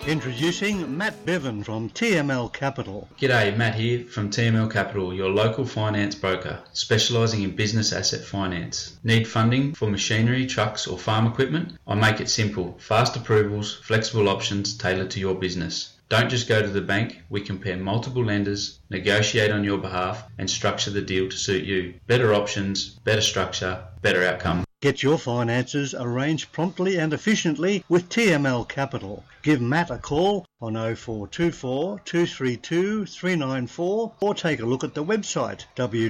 Introducing Matt Bevan from TML Capital. G'day, Matt here from TML Capital, your local finance broker, specialising in business asset finance. Need funding for machinery, trucks or farm equipment? I make it simple. Fast approvals, flexible options tailored to your business. Don't just go to the bank, we compare multiple lenders, negotiate on your behalf and structure the deal to suit you. Better options, better structure, better outcome. Get your finances arranged promptly and efficiently with TML Capital. Give Matt a call on 0424 232 394 or take a look at the website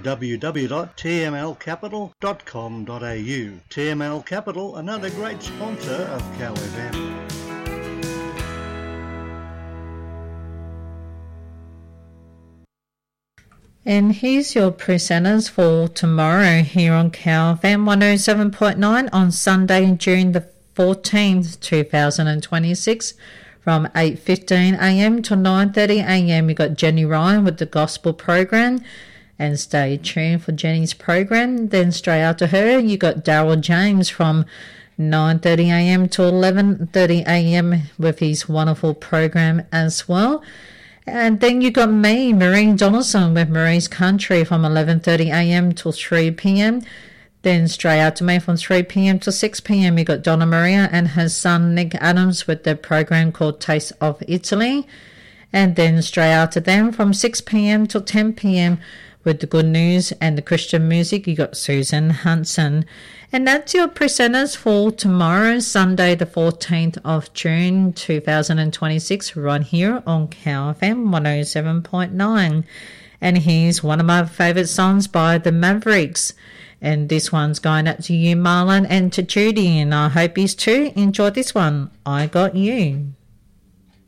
www.tmlcapital.com.au. TML Capital, another great sponsor of Cow FM. And here's your presenters for tomorrow here on Cow FM 107.9 on Sunday, June the 14th, 2026 from 8:15am to 9:30am. You got Jenny Ryan with the Gospel Program, and stay tuned for Jenny's program. Then straight after her, you got Daryl James from 9:30am to 11:30am with his wonderful program as well. And then you got me, Marie Donaldson, with Marie's Country from 11:30am till 3pm. Then straight out to me from 3pm to 6pm, you got Donna Maria and her son Nick Adams with their program called Taste of Italy. And then straight out to them from 6pm till 10pm with the good news and the Christian music, you got Susan Hanson. And that's your presenters for tomorrow, Sunday the 14th of June 2026, right here on Cow FM 107.9. And here's one of my favourite songs by the Mavericks. And this one's going out to you, Marlon, and to Judy. And I hope you too enjoy this one. I Got You.